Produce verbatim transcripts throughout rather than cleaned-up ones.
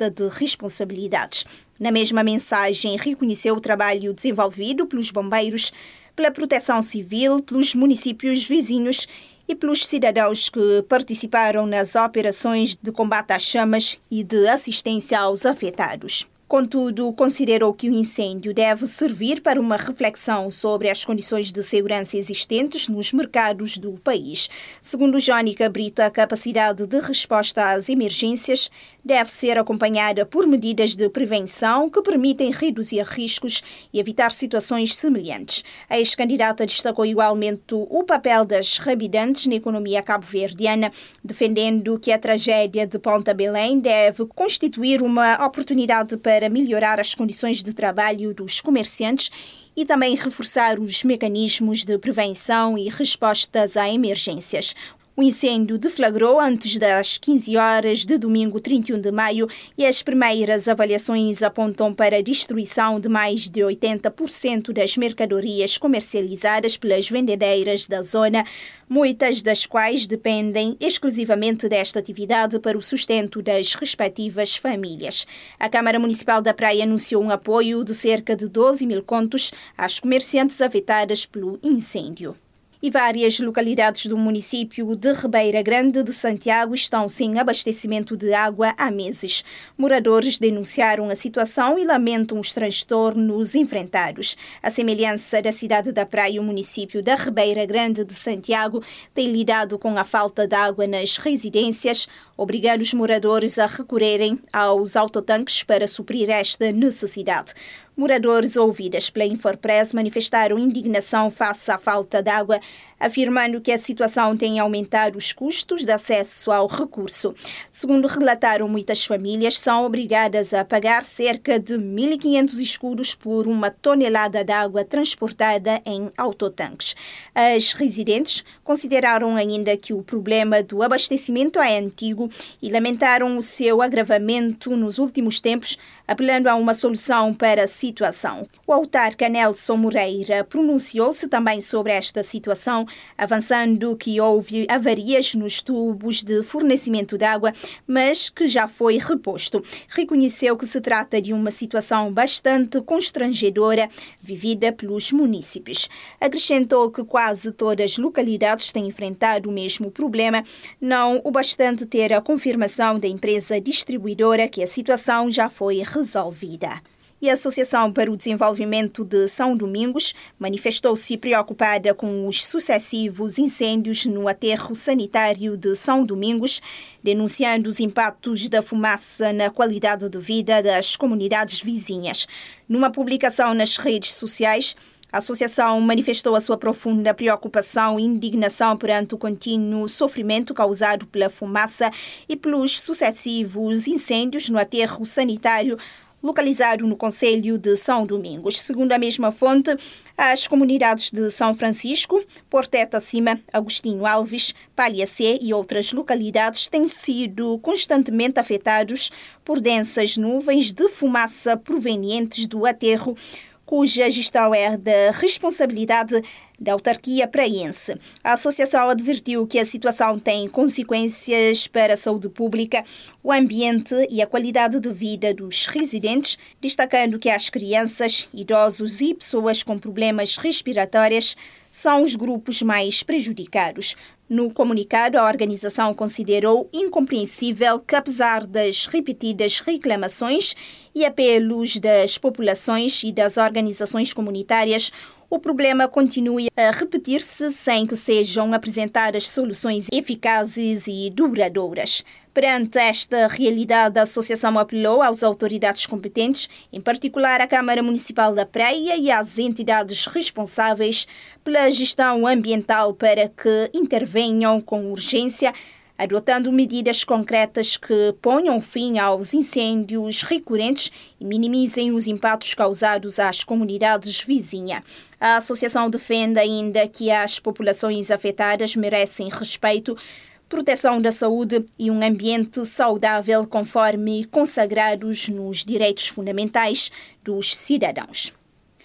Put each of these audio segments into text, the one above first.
vasta de responsabilidades. Na mesma mensagem, reconheceu o trabalho desenvolvido pelos bombeiros, pela proteção civil, pelos municípios vizinhos e pelos cidadãos que participaram nas operações de combate às chamas e de assistência aos afetados. Contudo, considerou que o incêndio deve servir para uma reflexão sobre as condições de segurança existentes nos mercados do país. Segundo Jónica Brito, a capacidade de resposta às emergências deve ser acompanhada por medidas de prevenção que permitem reduzir riscos e evitar situações semelhantes. A ex-candidata destacou igualmente o papel das habitantes na economia cabo-verdiana, defendendo que a tragédia de Ponta Belém deve constituir uma oportunidade para melhorar as condições de trabalho dos comerciantes e também reforçar os mecanismos de prevenção e respostas a emergências. O incêndio deflagrou antes das quinze horas de domingo trinta e um de maio e as primeiras avaliações apontam para a destruição de mais de oitenta por cento das mercadorias comercializadas pelas vendedeiras da zona, muitas das quais dependem exclusivamente desta atividade para o sustento das respectivas famílias. A Câmara Municipal da Praia anunciou um apoio de cerca de doze mil contos às comerciantes afetadas pelo incêndio. E várias localidades do município de Ribeira Grande de Santiago estão sem abastecimento de água há meses. Moradores denunciaram a situação e lamentam os transtornos enfrentados. A semelhança da cidade da Praia, o município da Ribeira Grande de Santiago tem lidado com a falta de água nas residências, obrigando os moradores a recorrerem aos autotanques para suprir esta necessidade. Moradores ouvidas pela Infopress manifestaram indignação face à falta de água, afirmando que a situação tem aumentado os custos de acesso ao recurso. Segundo relataram, muitas famílias são obrigadas a pagar cerca de mil e quinhentos escudos por uma tonelada de água transportada em autotanques. As residentes consideraram ainda que o problema do abastecimento é antigo e lamentaram o seu agravamento nos últimos tempos, apelando a uma solução para a situação. O autarca Nelson Moreira pronunciou-se também sobre esta situação, avançando que houve avarias nos tubos de fornecimento de água, mas que já foi reposto. Reconheceu que se trata de uma situação bastante constrangedora vivida pelos munícipes. Acrescentou que quase todas as localidades têm enfrentado o mesmo problema, não o bastante ter a confirmação da empresa distribuidora que a situação já foi resolvida. E a Associação para o Desenvolvimento de São Domingos manifestou-se preocupada com os sucessivos incêndios no aterro sanitário de São Domingos, denunciando os impactos da fumaça na qualidade de vida das comunidades vizinhas. Numa publicação nas redes sociais, a associação manifestou a sua profunda preocupação e indignação perante o contínuo sofrimento causado pela fumaça e pelos sucessivos incêndios no aterro sanitário localizado no concelho de São Domingos. Segundo a mesma fonte, as comunidades de São Francisco, Porteta Acima, Agostinho Alves, Palhacé e outras localidades têm sido constantemente afetados por densas nuvens de fumaça provenientes do aterro, cuja gestão é da responsabilidade da autarquia praiense. A associação advertiu que a situação tem consequências para a saúde pública, o ambiente e a qualidade de vida dos residentes, destacando que as crianças, idosos e pessoas com problemas respiratórios são os grupos mais prejudicados. No comunicado, a organização considerou incompreensível que, apesar das repetidas reclamações e apelos das populações e das organizações comunitárias, o problema continue a repetir-se sem que sejam apresentadas soluções eficazes e duradouras. Perante esta realidade, a associação apelou às autoridades competentes, em particular à Câmara Municipal da Praia e às entidades responsáveis pela gestão ambiental para que intervenham com urgência, adotando medidas concretas que ponham fim aos incêndios recorrentes e minimizem os impactos causados às comunidades vizinhas. A associação defende ainda que as populações afetadas merecem respeito, proteção da saúde e um ambiente saudável conforme consagrados nos direitos fundamentais dos cidadãos.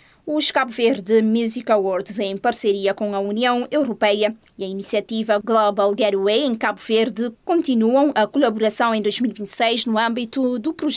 Os Cabo Verde Music Awards, em parceria com a União Europeia e a iniciativa Global Gateway em Cabo Verde, continuam a colaboração em dois mil e vinte e seis no âmbito do projeto